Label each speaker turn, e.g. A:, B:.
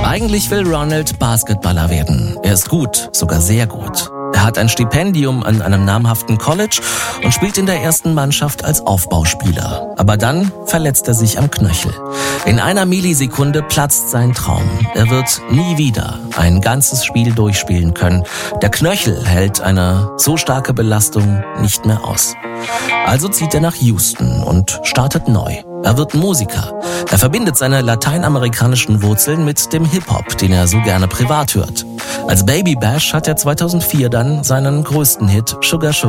A: Eigentlich will Ronald Basketballer werden. Er ist gut, sogar sehr gut. Er hat ein Stipendium an einem namhaften College und spielt in der ersten Mannschaft als Aufbauspieler. Aber dann verletzt er sich am Knöchel. In einer Millisekunde platzt sein Traum. Er wird nie wieder ein ganzes Spiel durchspielen können. Der Knöchel hält eine so starke Belastung nicht mehr aus. Also zieht er nach Houston und startet neu. Er wird Musiker. Er verbindet seine lateinamerikanischen Wurzeln mit dem Hip-Hop, den er so gerne privat hört. Als Baby Bash hat er 2004 dann seinen größten Hit Sugar Sugar